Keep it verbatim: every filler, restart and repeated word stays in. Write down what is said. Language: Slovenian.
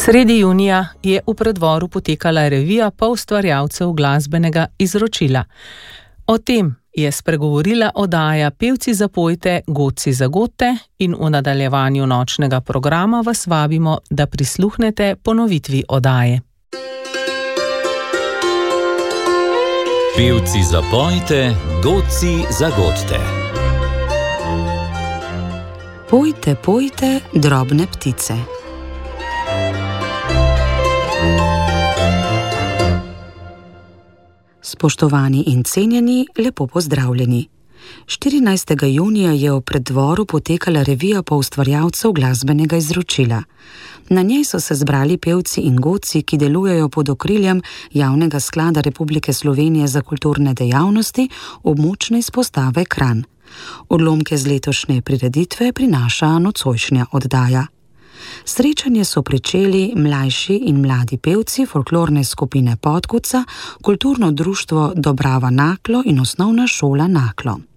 Sredi junija je v Preddvoru potekala revija poustvarjalcev glasbenega izročila. O tem je spregovorila oddaja Pevci zapojte, godci zagodte in v nadaljevanju nočnega programa vas vabimo, da prisluhnete ponovitvi oddaje. Pevci zapojte, godci zagodte. Pojte, pojte, drobne ptice. Spoštovani in cenjeni, lepo pozdravljeni. štirinajstega junija je v Preddvoru potekala revija poustvarjalcev glasbenega izročila. Na njej so se zbrali pevci in godci, ki delujejo pod okriljem Javnega sklada Republike Slovenije za kulturne dejavnosti območne izpostave Kranj. Odlomke z letošnje prireditve prinaša nocojšnja oddaja. Srečanje so pričeli mlajši in mladi pevci folklorne skupine Podkuca, kulturno društvo Dobrava Naklo in osnovna šola Naklo.